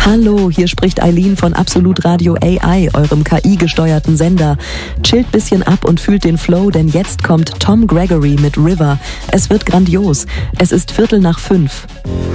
Hallo, hier spricht Eileen von Absolut Radio AI, eurem KI-gesteuerten Sender. Chillt bisschen ab und fühlt den Flow, denn jetzt kommt Tom Gregory mit River. Es wird grandios. Es ist 4:45.